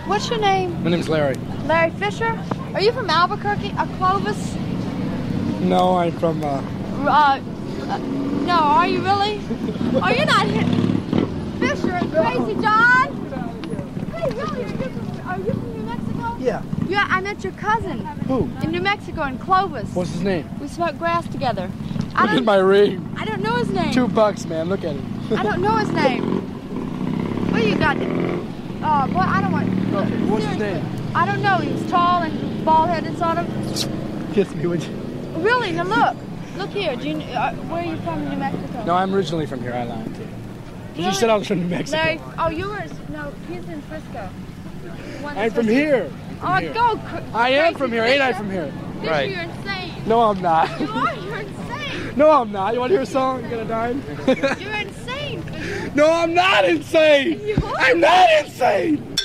What's your name? My name's Larry. Larry Fisher? Are you from Albuquerque? Clovis? No, I'm from, No, are you really? Oh, you're not here. Fisher and Crazy John? Hey, really? Are you from New Mexico? Yeah. Yeah, I met your cousin. Who? In New Mexico, in Clovis. What's his name? We smoked grass together. Look at my ring. I don't know his name. $2, man. Look at it. I don't know his name. What do you got? Boy, I don't want. Okay, what's his seriously. name? I don't know. He was tall and bald-headed, sort of. Kiss me, would you? Really? Now look. Look here. Do you, where are you from in New Mexico? No, I'm originally from here. I lied to you. Really? You said I was from New Mexico. Larry, oh, you were. No, he's in Frisco. I'm from here. Oh, go. I am from here. Ain't I from here? Fisher, Right. You're insane. No, I'm not. You are. You're insane. No, I'm not. You want to hear a song? You gonna dime? You're insane. No, I'm not insane. You are. I'm not insane.